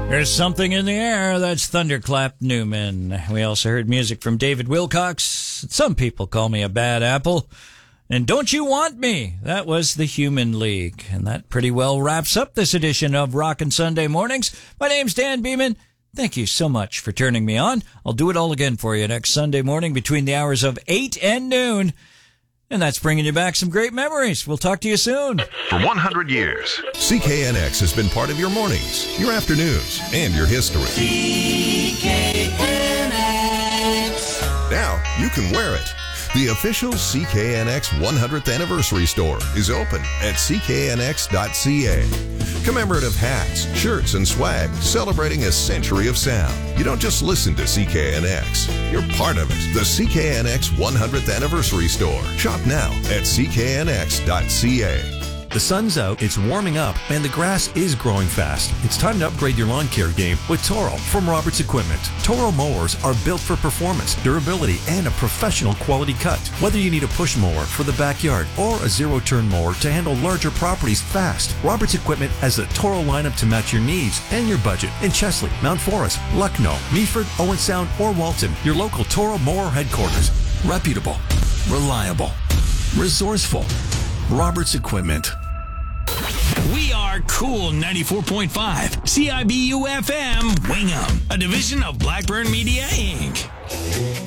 There's something in the air. That's Thunderclap Newman. We also heard music from David Wilcox. Some people call me a bad apple. And Don't You Want Me? That was the Human League. And that pretty well wraps up this edition of Rockin' Sunday Mornings. My name's Dan Beeman. Thank you so much for turning me on. I'll do it all again for you next Sunday morning between the hours of 8 and noon. And that's bringing you back some great memories. We'll talk to you soon. For 100 years, CKNX has been part of your mornings, your afternoons, and your history. CKNX. Now you can wear it. The official CKNX 100th anniversary store is open at cknx.ca. Commemorative hats, shirts, and swag celebrating a century of sound. You don't just listen to CKNX, you're part of it. The CKNX 100th anniversary store. Shop now at cknx.ca. The sun's out, it's warming up, and the grass is growing fast. It's time to upgrade your lawn care game with Toro from Roberts Equipment. Toro mowers are built for performance, durability, and a professional quality cut. Whether you need a push mower for the backyard or a zero-turn mower to handle larger properties fast, Roberts Equipment has the Toro lineup to match your needs and your budget in Chesley, Mount Forest, Lucknow, Meaford, Owen Sound, or Walton. Your local Toro mower headquarters. Reputable, reliable, resourceful. Roberts Equipment. We are Cool 94.5, CIBU FM, Wingham, a division of Blackburn Media, Inc.